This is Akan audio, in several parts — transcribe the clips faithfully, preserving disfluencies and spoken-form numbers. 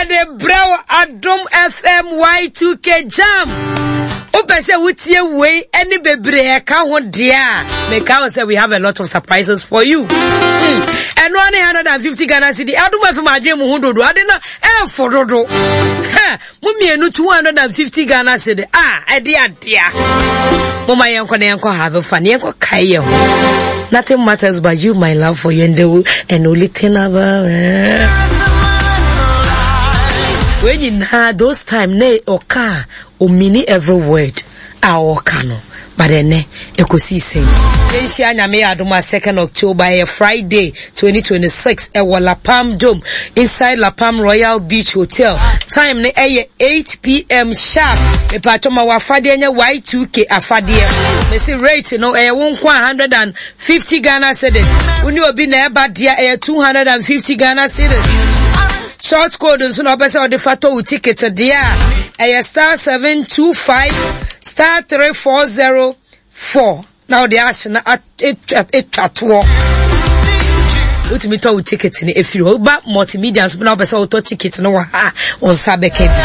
de bro Adom F M Y two K jam. Upese wutie way any bebre ka ho dia. Make I say we have a lot of surprises for you. Mm. And one hundred fifty Ghana cedi. Adom F M adwe mu hododo. Adena e fododo. Ha, mu mienu two hundred fifty Ghana cedi. Ah, e dia dia. Mama yanko na yanko have fun. Yanko kai ho. Nothing matters but you, my love for you, and the and only thing about it. When you had those time, ne oka o mini every word a oka no, but then ne ekosi say. Then she anyame adoma second October, a Friday, twenty twenty six, e La Palm Dome inside La Palm Royal Beach Hotel. Time ne e eight p m sharp. Me patoma wa afade nya Y two K afade. Me say rate no e one hundred fifty Ghana cedis. Uni obi na eba dia e two hundred fifty Ghana cedis. Short code nso na obese ode fato u ticket dia e star seven two five star three four zero four. Now the ash na etwato utimi to u ticket ni efiri oba multimedia nso na obese auto ticket no wa ha on sabeke bi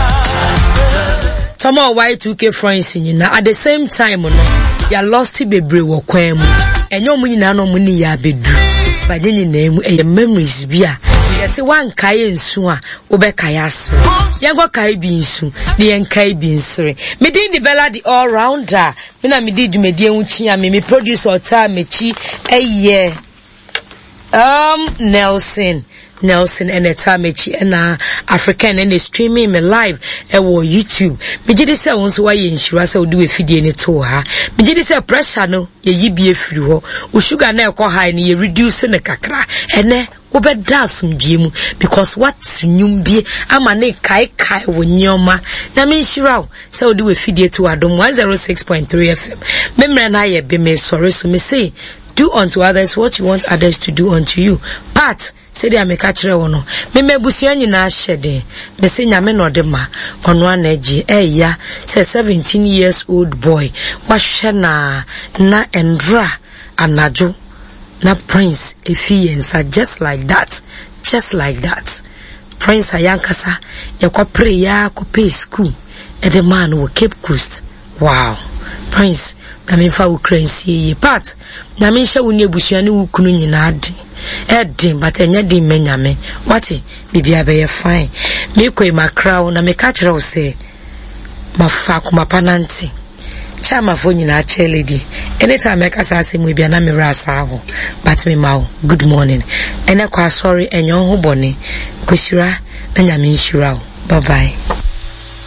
Tama Y two K friends nyina at the same time no ya lost bebre wo kwan mu enyo mu nyina no mu ni ya bedu ba nyina mu e memories bia yes one kai nsu a obeka ya so yengo kai bi nsu ne yen kai bi nsre me din di bella the all rounder me na me di dwumadi enwuchi a me me producer ta mechi eye um Nelson Nelson and Etamechi and African and streaming me live e wo YouTube. Me gidi say won so wa ye nshira say do we fidie ni to ha. Me gidi say pressure no ye yibi efiri ho. O sugar na e ko high ni ye reduce ne kakra. Ene obe dasum giemu because what nyum bi ama ne kai kai wo nyoma. Na me nshira say do we fidie to Adom one oh six point three F M. Me mra na ye be me sorry so me say do unto others what you want others to do unto you. But say they make kire wo no me mebusua nyina hyede me say nyame no de ma ono anaji eya say seventeen years old boy wahwe na na endra anajo na Prince Efiensa just like that just like that Prince ayankasa yakwa pray ya ko pay school e the man wo Cape Coast. Wow Prince na me fa ukrensi but na me hye wo ne busua ne wo kunu nyina ade Edding, but I need him menyame. What it? Bibia be fine. Me kwe ma crown na me catch her say. Ma fa kuma pananti. Chama phone na che lady. Anytime I kasa say we bia na me rasa ho. But me ma good morning. Ene kwa sorry enyo ho boni. Kwishira na nyame nshira. Bye bye.